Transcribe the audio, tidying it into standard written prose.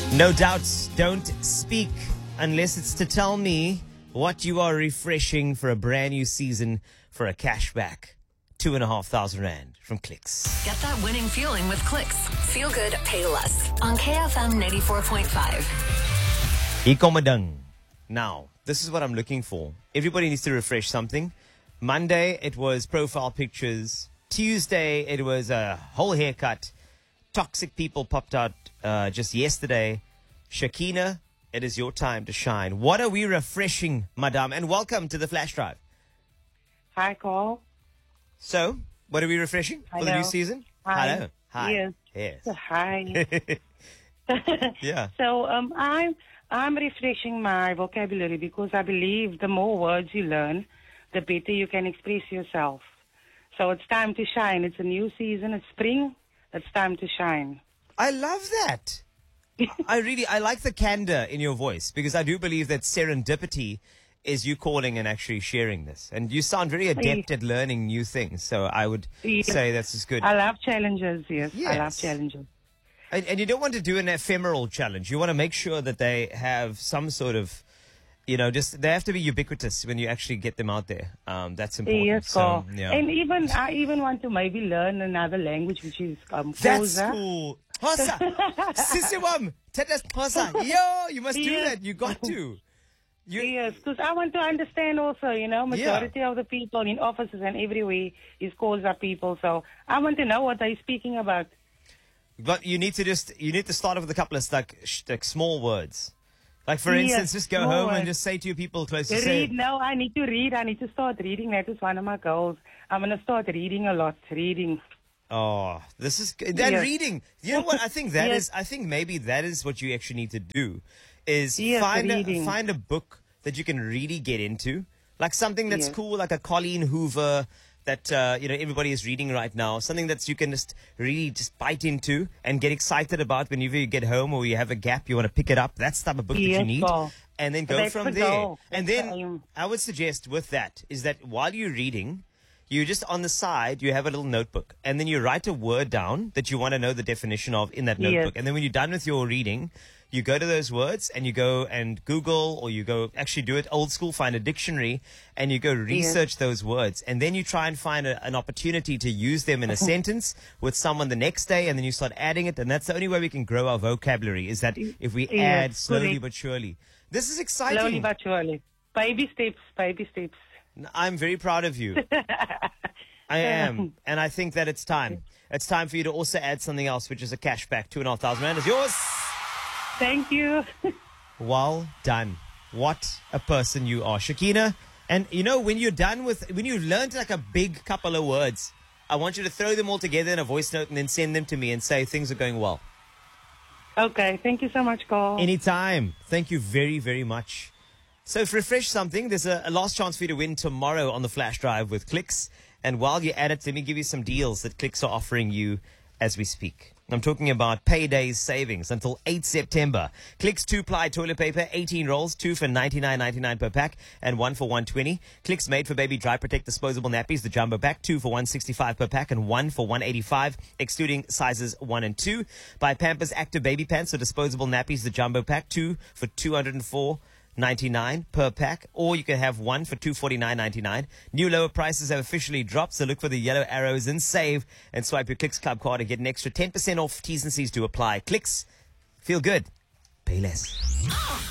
No doubts, don't speak unless it's to tell me what you are refreshing for a brand new season for a cashback. 2,500 Rand from Clicks. Get that winning feeling with Clicks. Feel good, pay less. On KFM 94.5. Ikomadang. Now, this is what I'm looking for. Everybody needs to refresh something. Monday, it was profile pictures. Tuesday, it was a whole haircut. Toxic people popped out just yesterday. Shakina, it is your time to shine. What are we refreshing, madame? And welcome to the Flash Drive. Hi, Carl. So, what are we refreshing for the new season? Hi. Hello. Hi. Yes. Hi. Yeah. So I'm refreshing my vocabulary because I believe the more words you learn, the better you can express yourself. So it's time to shine. It's a new season. It's spring. It's time to shine. I love that. I like the candor in your voice because I do believe that serendipity is you calling and actually sharing this. And you sound very adept at learning new things. So I would say that's as good. I love challenges, yes. Yes. I love challenges. And you don't want to do an ephemeral challenge. You want to make sure that they have some sort of, they have to be ubiquitous when you actually get them out there. That's important. Yes, so, yeah. And I even want to maybe learn another language, which is That's Xhosa. cool. Xhosa. Sisiwam. Tetas Xhosa. Yo, you must do that. You got to. Yes, because I want to understand also, majority of the people in offices and everywhere is Xhosa people. So I want to know what they're speaking about. But you need to start off with a couple of like small words. Like for instance, just go home and just say to your people close to say. No, I need to read. I need to start reading. That is one of my goals. I'm going to start reading a lot. Reading. Oh, this is good. Then reading. You know what? I think that is. I think maybe that is what you actually need to do. Is find a book that you can really get into, like something that's cool, like a Colleen Hoover that everybody is reading right now. Something that you can just really just bite into and get excited about whenever you get home or you have a gap, you want to pick it up. That's the type of book that you need, and then go from there. And then I would suggest with that is that while you're reading, you just on the side, you have a little notebook and then you write a word down that you want to know the definition of in that notebook. And then when you're done with your reading, you go to those words and you go and Google or you go actually do it old school, find a dictionary and you go research those words. And then you try and find an opportunity to use them in a sentence with someone the next day and then you start adding it. And that's the only way we can grow our vocabulary is that if we add slowly but surely. This is exciting. Slowly but surely. Baby steps, baby steps. I'm very proud of you. I am. And I think that it's time. It's time for you to also add something else, which is a cashback. 2,500 Rand is yours. Thank you. Well done. What a person you are, Shakina. And when you're done when you've learned like a big couple of words, I want you to throw them all together in a voice note and then send them to me and say things are going well. Okay. Thank you so much, Carl. Anytime. Thank you very, very much. So if refresh something, there's a last chance for you to win tomorrow on the Flash Drive with Clicks. And while you're at it, let me give you some deals that Clicks are offering you as we speak. I'm talking about payday savings until 8 September. Clicks 2-ply toilet paper, 18 rolls, 2 for 99.99 per pack and 1 for 120. Clicks made for baby dry protect disposable nappies, the jumbo pack, 2 for 165 per pack and 1 for 185, excluding sizes 1 and 2. Buy Pampers Active baby pants or disposable nappies, the jumbo pack, 2 for 204.99 per pack, or you can have 1 for 249.99. New lower prices have officially dropped, so look for the yellow arrows and save and swipe your Clicks Club card and get an extra 10% off. T's and C's to apply. Clicks, feel good, pay less.